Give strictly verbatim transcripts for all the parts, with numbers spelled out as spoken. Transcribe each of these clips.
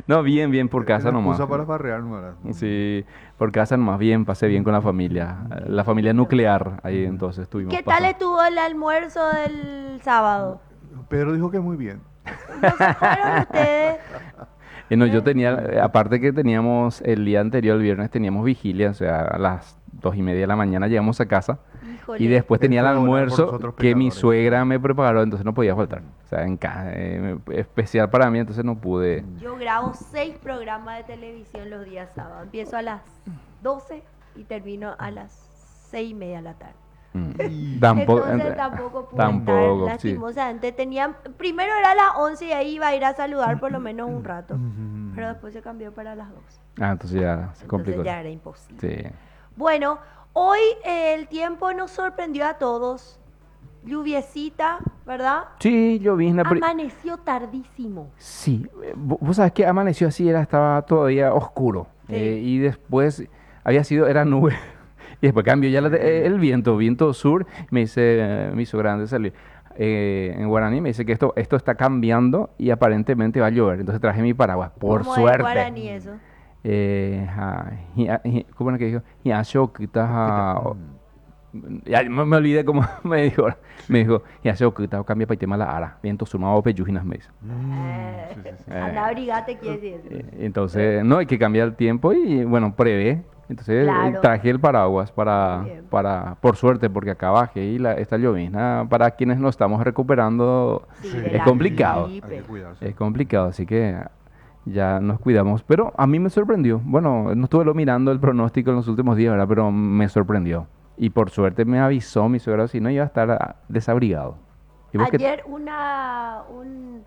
No, bien, bien, por casa Una nomás. excusa para farrear, ¿no? ¿Verdad? Sí, por casa nomás, bien, pasé bien con la familia. La familia nuclear, ahí entonces ¿Y estuvimos qué tal pasando. estuvo el almuerzo del sábado? Pedro dijo que muy bien. ¿No se fueron ustedes? Y no, yo ¿Eh? tenía, eh, aparte que teníamos el día anterior, el viernes, teníamos vigilia, o sea, a las dos y media de la mañana llegamos a casa y Híjole. después Él tenía el fue a orar por almuerzo nosotros que mi pecadores. suegra me preparó, entonces no podía faltar. Mm. O sea, en casa, eh, especial para mí, entonces no pude. Yo grabo seis programas de televisión los días sábados. Empiezo a las doce y termino a las seis y media de la tarde. Mm, Tampoco, Entonces eh, tampoco pude estar, tampoco, sí. lastimosamente. Tenía, primero era a las once y ahí iba a ir a saludar por lo menos un rato. Pero después se cambió para las doce. Ah, entonces ya se Entonces complicó. ya era imposible. Sí. Bueno, hoy eh, el tiempo nos sorprendió a todos. Lluviecita, ¿verdad? Sí, yo vi en la pri- Amaneció tardísimo. Sí, eh, vo- vos sabés que amaneció así, era, estaba todavía oscuro. Sí. eh, y después había sido, era nube. Y después cambió ya la te- eh, el viento, viento sur. Me dice, eh, me hizo grande salir. eh, en guaraní me dice que esto, esto está cambiando y aparentemente va a llover. Entonces traje mi paraguas, por ¿Cómo es suerte. guaraní eso? Eh, ja, hi- hi- ¿cómo era que dijo? Hiasho, kita, ja, o- Mm. ya me, me olvidé cómo me dijo. Me dijo, hiasho, kita, cambia para el tema la ara. Viento sur, no, peyujinas me dice. Mm, Eh, sí, sí, sí. Eh. Anda, abrigate, quiere decir eso. Eh, Entonces, no, hay que cambiar el tiempo y bueno, prevé. Entonces, eh, Claro. traje el paraguas para, Bien. para, por suerte, porque acá bajé y la, esta llovizna, para quienes nos estamos recuperando, Sí, Sí. de es la complicado. Hay que gripe. cuidarse. Es complicado, así que ya nos cuidamos. Pero a mí me sorprendió. Bueno, no estuve lo mirando el pronóstico en los últimos días, ¿verdad? Pero me sorprendió. Y por suerte me avisó mi suegro, si no iba a estar ah, desabrigado. ¿Y vos qué- Ayer una, un-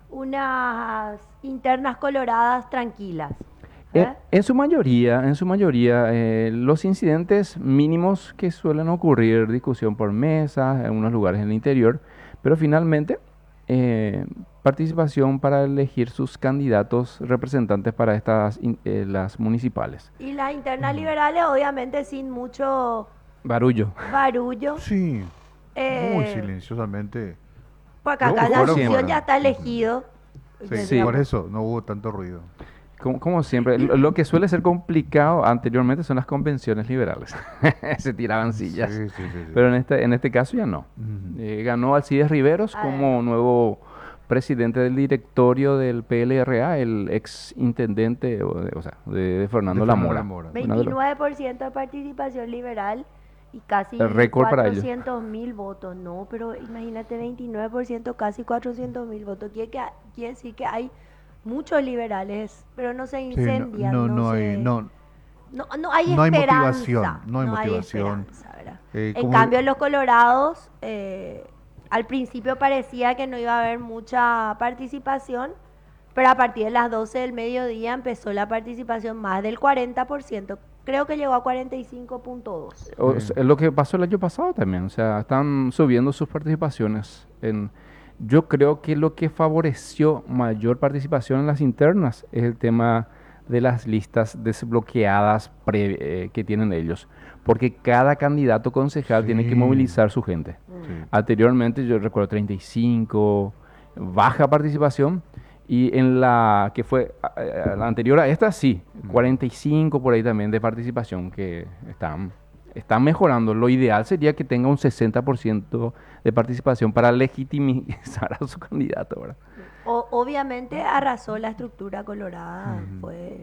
unas internas coloradas tranquilas. En, ¿eh? en su mayoría, en su mayoría, eh, los incidentes mínimos que suelen ocurrir, discusión por mesa, en algunos lugares en el interior, pero finalmente eh, participación para elegir sus candidatos representantes para estas in- eh, las municipales. Y las internas liberales, obviamente, sin mucho Barullo. barullo. Sí, Eh, muy silenciosamente. Porque Lo- acá lo la fueron, Asunción ¿verdad? ya está elegido. Sí, Que Sí. digamos, por eso no hubo tanto ruido. Como, como siempre, lo, lo que suele ser complicado anteriormente son las convenciones liberales. Se tiraban sillas. Sí, sí, sí, sí. Pero en este, en este caso ya no. Ujú. Eh, ganó Alcides Riveros Ah, como nuevo presidente del directorio del P L R A, el ex intendente, o, de- o sea, de, de Fernando De La Fernando Mora. La Mora. Fernando La- veintinueve por ciento de participación liberal y casi El récord para ellos. cuatrocientos mil votos. No, pero imagínate, veintinueve por ciento, casi cuatrocientos mil votos. Quiere, que, quiere decir que hay muchos liberales, pero no se Sí, no, incendian. no, no, no se- hay, no, no, no hay no hay esperanza. motivación, no hay motivación. esperanza, ¿verdad? Eh, En como- cambio, los colorados, eh, al principio parecía que no iba a haber mucha participación, pero a partir de las doce del mediodía empezó la participación más del cuarenta por ciento. Creo que llegó a cuarenta y cinco punto dos. O Sí. sea, lo que pasó el año pasado también, o sea, están subiendo sus participaciones. En, yo creo que lo que favoreció mayor participación en las internas es el tema de las listas desbloqueadas pre- eh, que tienen ellos, porque cada candidato concejal tiene que Sí. movilizar su gente. Sí. Anteriormente yo recuerdo treinta y cinco, baja participación, y en la que fue eh, la anterior a esta, sí, cuarenta y cinco por ahí también de participación, que están, están mejorando. Lo ideal sería que tenga un sesenta por ciento de participación para legitimizar a su candidato, ¿verdad? O- obviamente arrasó la estructura colorada. Ujú. Fue.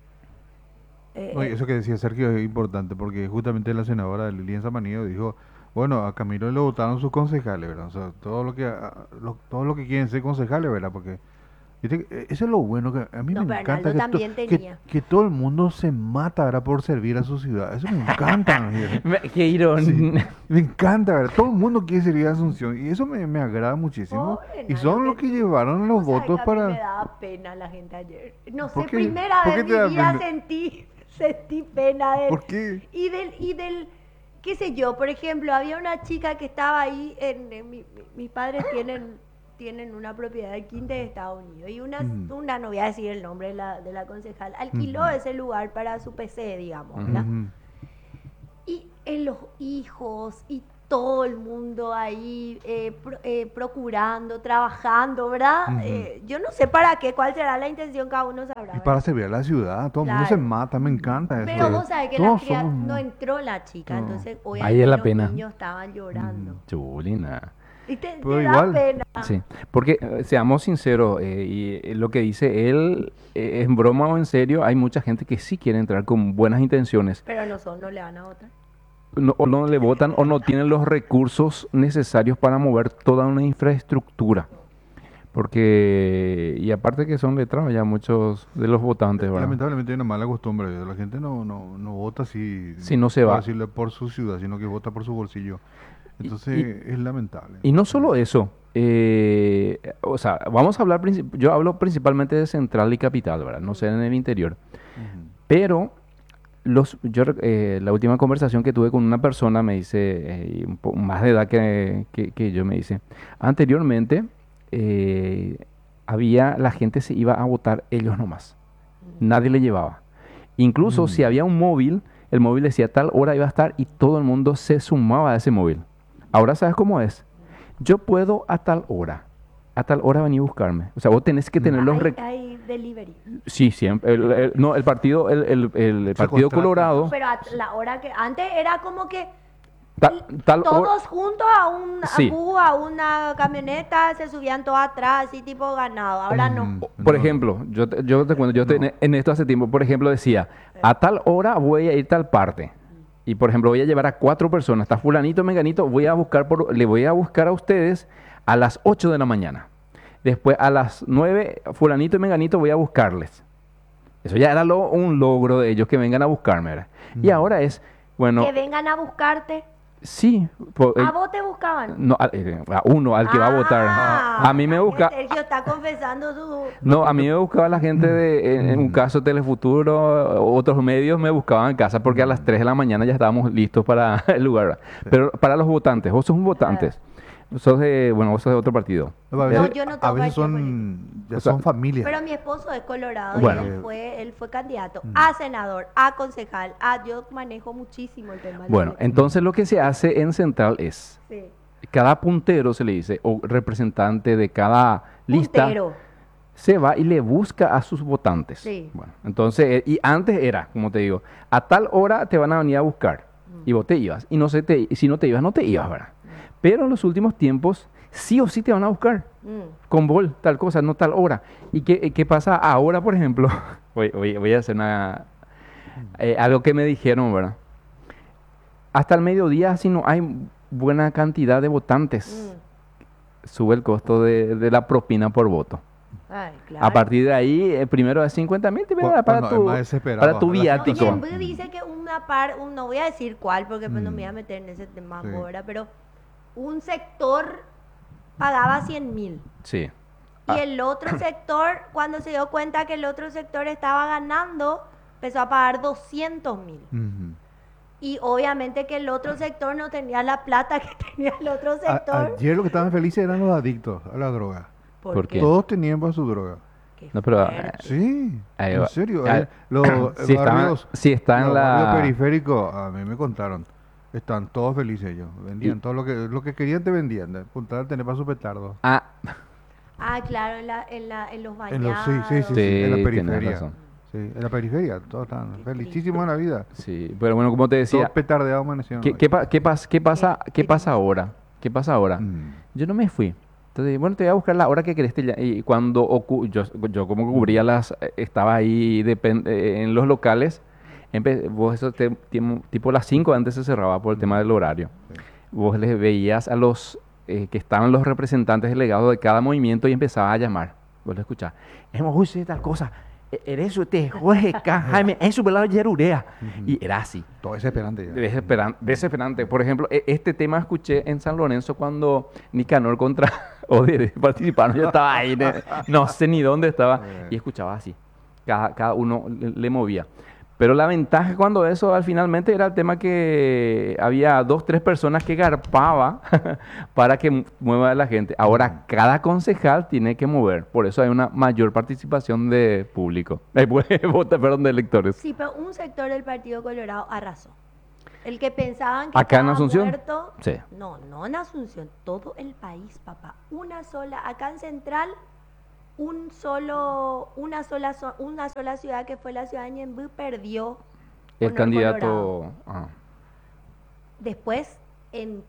eh, Oye, eh, eso que decía Sergio es importante porque justamente la senadora Lilian Samaniego dijo, bueno, a Camilo le votaron sus concejales, ¿verdad? O sea, todo lo que a- lo, todo lo que quieren ser concejales, ¿verdad? Porque viste que, eh, eso es lo bueno que a mí No, me pero encanta Arnaldo que, to- también que, tenía. que todo el mundo se mata, ¿verdad? Por servir a su ciudad. Eso me encanta. ¿verdad? Qué ironía. Sí, me encanta, ¿verdad? Todo el mundo quiere servir a Asunción y eso me, me agrada muchísimo. Pobre, Y Nayo, son los que- que llevaron los vos sabés votos que a mí me para... daba pena la gente ayer. No ¿Por sé, qué? primera ¿Por vez qué en te da mi vida pena? sentí, sentí pena del, ¿Por qué? y del, y del, qué sé yo, por ejemplo, había una chica que estaba ahí, en, en mi- mi- mis padres tienen, tienen una propiedad de Quinte de Estados Unidos, y una, Ujú. una, no voy a decir el nombre de la, de la concejal, alquiló Ujú. ese lugar para su P C, digamos, Ujú. ¿verdad? Ujú. Y en los hijos y todo el mundo ahí eh, pro- eh, procurando, trabajando, ¿verdad? Ujú. Eh, yo no sé para qué, cuál será la intención, cada uno sabrá. Y ¿verdad? para servir a la ciudad, todo el mundo se Claro. mata, me encanta eso. Pero vos sabés que la Todos cría- somos- no entró la chica, No. entonces Ahí obviamente es la los pena. niños estaban llorando. Ujú. Chulina. Y te, Pero te da igual. pena. Sí, porque eh, seamos sinceros, eh, y eh, lo que dice él, eh, en broma o en serio, hay mucha gente que sí quiere entrar con buenas intenciones, Pero no son, no le van a votar. no, o no le votan o no tienen los recursos necesarios para mover toda una infraestructura. Porque, y aparte que son letrados ya muchos de los votantes, ¿verdad? Lamentablemente hay una mala costumbre. La gente no, no, no vota así, Si no se por va. decirlo, por su ciudad, sino que vota por su bolsillo. Y- Entonces es lamentable. Y no solo eso, eh, o sea, vamos a hablar, princip- yo hablo principalmente de central y capital, ¿verdad? No sé en el interior. Ujú. Pero los, yo, rec- eh, la última conversación que tuve con una persona me dice, eh, y un po- más de edad que, que, que yo, me dice, anteriormente eh, había, la gente se iba a votar ellos nomás, nadie le llevaba. Incluso Mm. si había un móvil, el móvil decía tal hora iba a estar y todo el mundo se sumaba a ese móvil. Ahora sabes cómo es. Yo puedo a tal hora, a tal hora venir a buscarme. O sea, vos tenés que tener los Hay, rec- hay delivery. Sí, siempre. El, el- no, el partido, el, el- el Se partido contrata. Colorado, Pero a la hora que antes era como que ta- tal hora- todos juntos a un a Sí. bus, a una camioneta, se subían todos atrás, así tipo ganado. Ahora no. Mm, Por no. ejemplo, yo te, yo te cuento, yo te- No. en esto hace tiempo, por ejemplo, decía, a tal hora voy a ir a tal parte. Y por ejemplo, voy a llevar a cuatro personas, está fulanito, menganito, voy a buscar por, le voy a buscar a ustedes a las ocho de la mañana. Después a las nueve, fulanito y menganito voy a buscarles. Eso ya era lo- un logro de ellos que vengan a buscarme, ¿verdad? Y Mm. ahora es, bueno, Que vengan a buscarte. sí, po- eh, A vos te buscaban. no, a, eh, a uno, al que va a votar. Ah, A mí me busca, Sergio está confesando su. no, a mí me buscaba la gente de, en, en un Mm. caso Telefuturo, otros medios me buscaban en casa porque a las tres de la mañana ya estábamos listos para el lugar. ¿verdad? Pero para los votantes, vos sos un votante, sos de, bueno, vos sos de otro partido. No, a veces, yo no a toco veces aquí son, ya O sea, son familias. Pero mi esposo es colorado Bueno. y él fue, él fue candidato Mm. a senador, a concejal, a yo manejo muchísimo el tema. de Bueno, la- entonces lo que se hace en Central es, Sí. cada puntero se le dice, o representante de cada lista, Puntero. se va y le busca a sus votantes. Sí. Bueno, entonces, eh, y antes era, como te digo, a tal hora te van a venir a buscar y vos te ibas. Y no sé, te, y si no te ibas, no te ibas, ¿verdad? Pero en los últimos tiempos, sí o sí te van a buscar. Mm. Con bol, tal cosa, no tal hora. ¿Y qué, qué pasa ahora, por ejemplo? Voy, voy- voy a hacer una, eh, algo que me dijeron, ¿verdad? Hasta el mediodía, si no hay buena cantidad de votantes, Mm. sube el costo de, de la propina por voto. Ay, claro. A partir de ahí, eh, primero de cincuenta mil te Cu- para, para cuando tu, es más desesperado, para tu a la- viático. Oye, pues dice que una par, un- no voy a decir cuál porque pues no me voy a Mm. meter en ese tema Sí. ahora, pero un sector pagaba cien mil. Sí. Y el otro sector, cuando se dio cuenta que el otro sector estaba ganando, empezó a pagar doscientos mil. Ujú. Y obviamente que el otro sector no tenía la plata que tenía el otro A- sector. ayer lo que estaban felices eran los adictos a la droga. ¿por qué? Todos tenían para su droga. Qué No, pero, fuerte. Sí, Ahí en va. serio. Ah, eh, los si está- barrios, si está en los la- barrios periféricos, a mí me contaron, están todos felices ellos. Vendían Y- todo lo que lo que querían, te vendían. De apuntar, tener para su petardo. Ah, Ah, claro, en, la, en, la, en los En bañados. los, sí, sí, sí, Sí, sí, en la tienes periferia. razón. Sí, en la periferia, todos están Qué felicísimos en la vida. sí. Pero bueno, como te decía, Todos petardeados amanecieron ¿qué, hoy. qué, pa- qué pas- qué pasa, Qué ¿qué pasa triste. ahora? ¿Qué pasa ahora? Mm. Yo no me fui. Entonces, bueno, te voy a buscar la hora que querés. te lla- Y cuando ocu- yo, yo como cubría las, eh, estaba ahí depen- eh, en los locales, empe- vos eso te- tiemo- tipo las cinco antes se cerraba por el tema del horario. Sí. Vos les veías a los eh, que estaban los representantes delegados de cada movimiento y empezaba a llamar. Vos lo escuchás. Hemos visto tal cosa. E- Eres usted, Jorge K. Jaime, eso pelado Yerurea. Y era así. Todo desesperante ya. Desesperan- desesperante. Por ejemplo, e- este tema escuché en San Lorenzo cuando Nicanor contra Odier participaron. Yo estaba ahí, ne- no sé ni dónde estaba, y escuchaba así. Cada, cada uno le, le movía. Pero la ventaja cuando eso al finalmente era el tema que había dos, tres personas que garpaba para que mu- mueva a la gente. Ahora cada concejal tiene que mover. Por eso hay una mayor participación de público. Eh, vota, perdón, de electores. Sí, pero un sector del Partido Colorado arrasó. El que pensaban que ¿Acá en estaba Asunción? muerto. Sí. No, no en Asunción, todo el país, papá. Una sola, acá en Central, un solo, una sola, zo- una sola ciudad que fue la ciudad de Ñemby perdió El Honor candidato... Colorado. ah, Después, en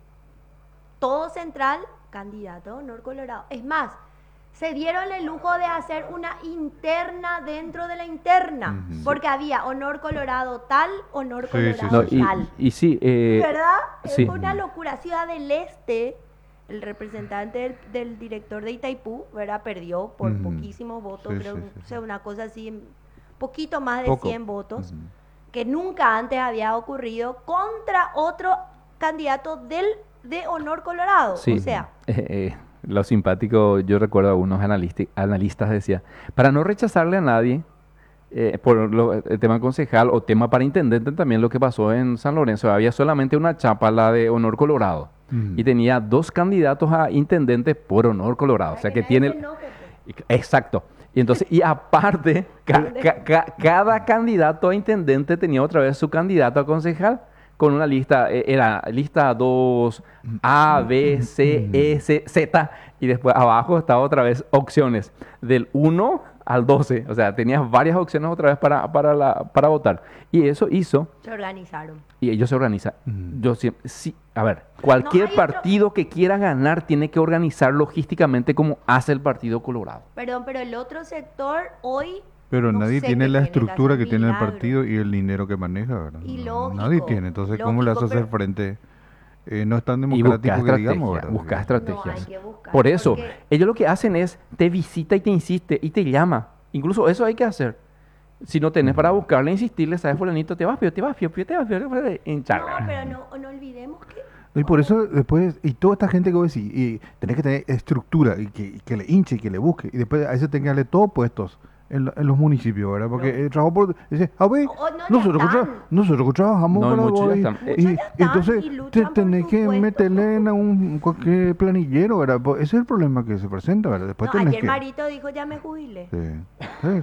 todo Central, candidato a Honor Colorado. Es más, se dieron el lujo de hacer una interna dentro de la interna, Ujú. porque había Honor Colorado tal, Honor Sí, sí, Colorado no, y, tal. y sí, eh, ¿Verdad? sí. Fue una locura. Ciudad del Este, el representante del, del director de Itaipú, ¿verdad? Perdió por Ujú. poquísimos votos, Sí, creo sí, que sí, sí. sea una cosa así, poquito más de Poco. cien votos, Ujú. que nunca antes había ocurrido contra otro candidato del de Honor Colorado. Sí, O sea, eh, eh, lo simpático, yo recuerdo a algunos analisti- analistas decía, para no rechazarle a nadie, eh, por lo- el tema concejal o tema para intendente también lo que pasó en San Lorenzo, había solamente una chapa, la de Honor Colorado, Ujú. y tenía dos candidatos a intendente por Honor Colorado, o para sea que que nadie tiene... se el- enoje, pues. y- Exacto. Y entonces, y aparte, ca- ca- ca- cada candidato a intendente tenía otra vez su candidato a concejal con una lista, eh, era lista dos, A, B, C, E, C, Z, y después abajo estaba otra vez opciones, del uno al doce, o sea, tenías varias opciones otra vez para, para, la, para votar. Y eso hizo, Se organizaron. y ellos se organizan. Ujú. Yo siempre, sí, a ver, cualquier hay otro- partido que quiera ganar tiene que organizar logísticamente como hace el Partido Colorado. Perdón, pero el otro sector hoy. Pero no nadie sé tiene qué la tiene, estructura hacer que tiene el milagros. partido y el dinero que maneja, ¿verdad? Y No, lógico, nadie tiene. Entonces, ¿cómo le vas a lógico, hacer pero- frente? Eh, no es tan Y democrático buscar que digamos, estrategias, ¿verdad? buscar Sí. estrategias. No, hay que buscar, Por eso, porque- ellos lo que hacen es, te visita y te insiste y te llama. Incluso eso hay que hacer. Si no tenés para buscarle, insistirle, ¿sabes, fulanito? Te vas, pío, te vas, pío, pío, te vas, pío, te vas, No, hincharle. pero no, no olvidemos que. Y por eso después, y toda esta gente que vos decís, y tenés que tener estructura y que, y que le hinche y que le busque, y después a ese tenga que darle todos puestos en, lo- en los municipios, ¿verdad? Porque No. el trabajo por... Dice, a ver, O- o no, ya nosotros, que están. tra- nosotros que trabajamos No, para muchos ya vos, y- están. Muchos y, ya y están entonces y te luchan por tenés sus que puestos. meterle en a un cualquier planillero, ¿verdad? Pues ese es el problema que se presenta, ¿verdad? Después No, tenés ayer que... Marito dijo, ya me jubilé. Sí, sí.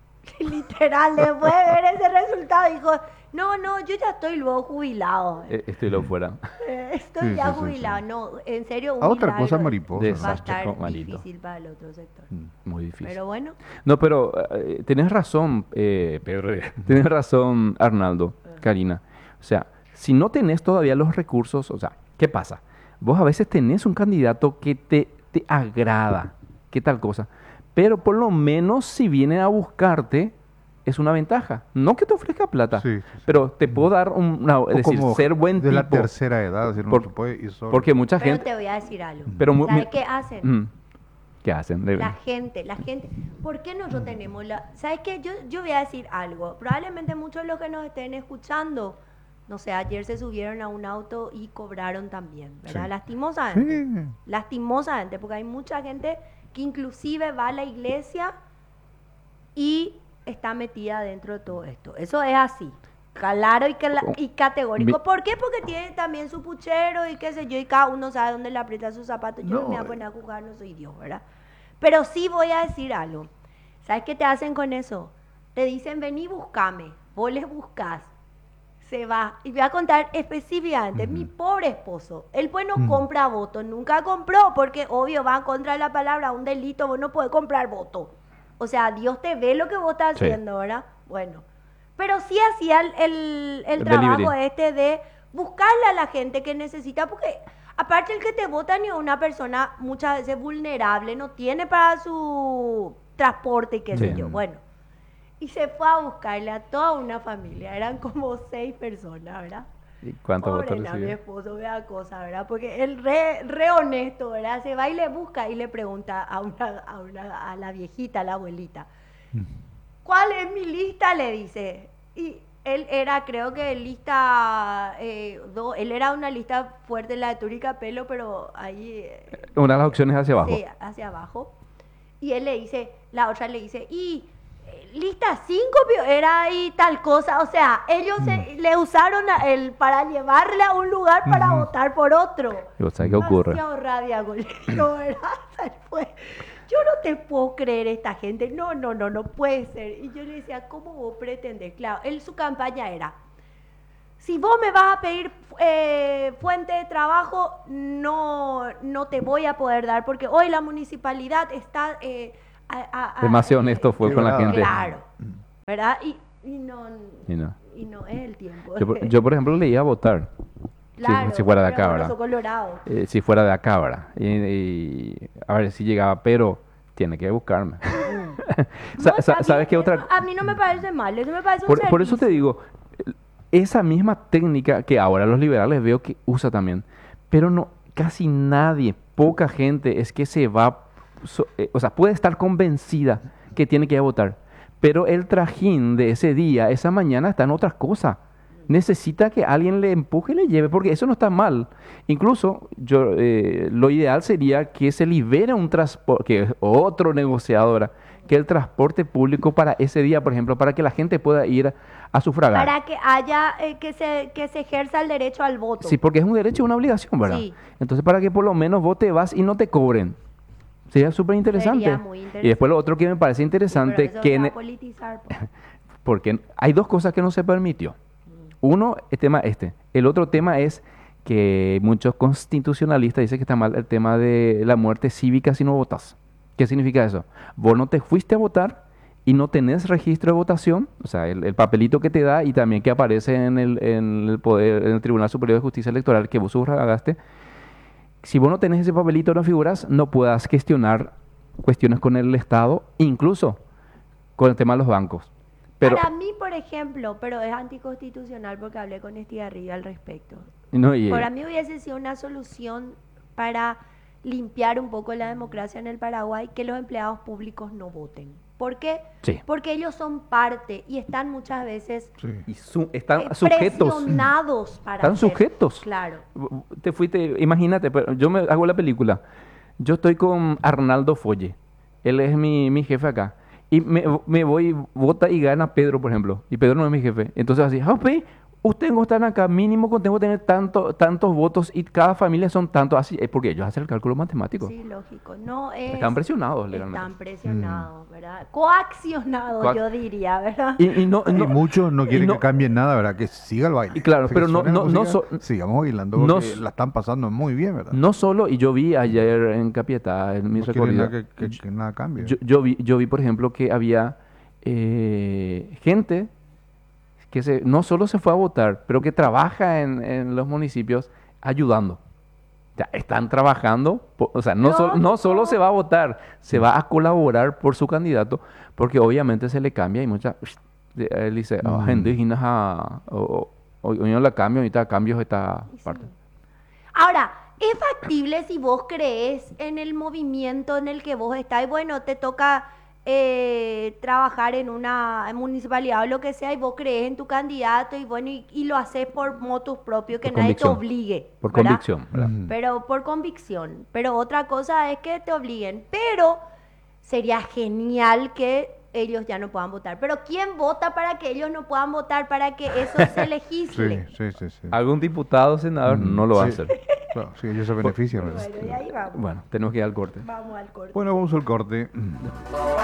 Literal, después de ver ese resultado, dijo, no, no, yo ya estoy luego jubilado. Eh, Estoy lo fuera. Eh, Estoy Sí, ya sí, sí, jubilado. sí. No, en serio, un A otra milagro. cosa mariposa. Va a Desastre, estar con Marito. difícil para el otro sector. Muy difícil. Pero bueno, No, pero eh, tenés razón, eh, P R, tenés razón, Arnaldo, Karina. O sea, si no tenés todavía los recursos, o sea, ¿qué pasa? Vos a veces tenés un candidato que te, te agrada, qué tal cosa, pero por lo menos si vienen a buscarte, es una ventaja. No que te ofrezca plata, Sí, sí, sí. pero te puedo dar un- una, O es decir, como ser buen de tipo. la tercera edad, es decir, no Por- se puede ir solo. Porque mucha pero gente... te voy a decir algo. Pero mu- ¿Sabes mi- qué hacen? Mm. ¿Qué hacen? De- La gente, la gente. ¿Por qué nosotros tenemos la... ¿Sabes qué? Yo, yo voy a decir algo. Probablemente muchos de los que nos estén escuchando, no sé, ayer se subieron a un auto y cobraron también, ¿verdad? Sí. Lastimosamente. Sí. Lastimosamente, porque hay mucha gente que inclusive va a la iglesia y está metida dentro de todo esto. Eso es así. Claro y, cala- y categórico. Mi- ¿Por qué? Porque tiene también su puchero y qué sé yo, y cada uno sabe dónde le aprieta sus zapatos. Yo no, No, me voy a eh. poner a jugar, no soy Dios, ¿verdad? Pero sí voy a decir algo. ¿Sabes qué te hacen con eso? Te dicen, vení, buscame. Vos les buscas. Se va. Y voy a contar específicamente, mi pobre esposo, él pues no Ujú. compra votos, nunca compró, porque obvio va en contra de la palabra, un delito, vos no podés comprar voto. O sea, Dios te ve lo que vos estás Sí. haciendo, ¿verdad? Bueno. Pero sí hacía el, el, el El trabajo delivery. este de buscarle a la gente que necesita, porque aparte el que te vota ni es una persona muchas veces vulnerable, no tiene para su transporte y qué sé Sí. yo. Bueno. Y se fue a buscarle a toda una familia, eran como seis personas, ¿verdad? ¿Y cuántos Pobre votos na, mi recibió? esposo, vea cosa, ¿verdad? Porque él re, re honesto, ¿verdad? Se va y le busca y le pregunta a, una, a, una, a la viejita, a la abuelita, ¿cuál es mi lista? Le dice. Y él era, creo que lista, eh, do- él era una lista fuerte, la de Túrica Pelo, pero ahí... eh, Una de las opciones hacia abajo. Sí, hacia abajo. Y él le dice, la otra le dice, y eh, lista cinco era ahí tal cosa. O sea, ellos se- le usaron a él para llevarle a un lugar para Ujú. votar por otro. ¿Y vos sabés qué ocurre? Demasiado rabia, Golero, ¿verdad? Él fue, yo no te puedo creer esta gente. No, no, no, no puede ser. Y yo le decía, ¿cómo vos pretendés? Claro, él su campaña era, si vos me vas a pedir eh, fuente de trabajo, no, no te voy a poder dar, porque hoy la municipalidad está... eh, a- a- a- Demasiado honesto fue con la Quebrada. gente. Claro, ¿verdad? Y, y, no, Y no. y no es el tiempo. Yo, por- yo, por ejemplo, le iba a votar. si- Claro, si fuera de pero acá, bueno, ¿verdad? sos colorado. Eh, si fuera de acá, ¿verdad? Y, y a ver si llegaba, pero tiene que buscarme. Sa- No, sa- también ¿Sabes qué eso otra? A mí no me parece mal, eso me parece un Por, por eso te servicio. digo, esa misma técnica que ahora los liberales veo que usa también, pero no, casi nadie, poca gente es que se va, so- eh, o sea, puede estar convencida que tiene que ir a votar, pero el trajín de ese día, esa mañana está en otras cosas. Necesita que alguien le empuje y le lleve, porque eso no está mal. Incluso yo, eh, lo ideal sería que se libere un transporte, que es otro negociadora, que el transporte público para ese día, por ejemplo, para que la gente pueda ir a sufragar. Para que haya, eh, que se, que se ejerza el derecho al voto. Sí, porque es un derecho y una obligación, ¿verdad? Sí. Entonces, para que por lo menos vos te vas y no te cobren. Sería súper interesante. Sería muy interesante. Y después lo otro que me parece Sí, pero interesante, eso que se va en- a politizar, pues. porque hay dos cosas que no se permitió. Uno, el tema este. El otro tema es que muchos constitucionalistas dicen que está mal el tema de la muerte cívica si no votas. ¿Qué significa eso? Vos no te fuiste a votar y no tenés registro de votación, o sea, el, el papelito que te da y también que aparece en el, en el poder, en el Tribunal Superior de Justicia Electoral que vos sufragaste. Si vos no tenés ese papelito, no figuras, no puedas gestionar cuestiones con el Estado, incluso con el tema de los bancos. Pero, Para mí, por ejemplo, pero es anticonstitucional porque hablé con Estigarribia al respecto. no, y- Para mí hubiese sido una solución para limpiar un poco la democracia en el Paraguay que los empleados públicos no voten. ¿Por qué? Sí. Porque ellos son parte y están muchas veces Sí. y su- están eh, sujetos. presionados para Están hacer- sujetos. Claro. Te fuiste, imagínate, pero yo me hago la película. Yo estoy con Arnaldo Folle. Él es mi, mi jefe acá. Y me, me voy, vota y gana Pedro, por ejemplo. Y Pedro no es mi jefe. Entonces así, ah, pe, ustedes no están acá, mínimo que tengo que tener tanto, tantos votos y cada familia son tantos. Así, es porque ellos hacen el cálculo matemático. Sí, lógico. No es... Están presionados legalmente. Están presionados, ¿verdad? Coaccionados, Coac- yo diría, ¿verdad? Y, y no, Y no- muchos no quieren y no- que cambien nada, ¿verdad? Que siga el baile. Y claro, Que pero no- suene la no- no música, so- sigamos bailando no porque s- la están pasando muy bien, ¿verdad? no solo, y yo vi ayer en Capiatá, en mi No quieren recorrido, nada que, que- que nada cambie. Yo, yo vi, yo vi, por ejemplo, que había eh, gente que se, no solo se fue a votar, pero que trabaja en, en los municipios ayudando. O sea, están trabajando, po- o sea, no, sol- no solo se va a votar, se va a colaborar por su candidato, porque obviamente se le cambia y mucha... de- Él dice, "Ah, Mm. gente, y nada, o, o, o yo la cambio, ahorita cambios esta Y sí. parte. Ahora, ¿es factible si vos crees en el movimiento en el que vos estás? Y bueno, te toca eh, trabajar en una municipalidad o lo que sea y vos crees en tu candidato y bueno, y, y lo haces por motus propio, que Por nadie te convicción. obligue. Por ¿verdad? convicción, ¿verdad? Ujú. Pero por convicción. Pero otra cosa es que te obliguen. Pero sería genial que ellos ya no puedan votar. Pero ¿quién vota para que ellos no puedan votar, para que eso se legisle? Sí, sí, sí. sí. Algún diputado, senador, Mm, no lo va a sí. hacer. Claro, sí, ellos se benefician, ¿verdad? Bueno, y ahí vamos. Bueno, tenemos que ir al corte. Vamos al corte. Bueno, vamos al corte.